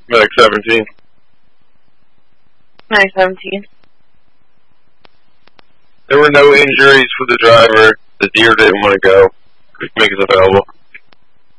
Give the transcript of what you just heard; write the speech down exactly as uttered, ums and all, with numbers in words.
Medic seventeen. Medic seventeen. There were no injuries for the driver. The deer didn't want to go. Make us available.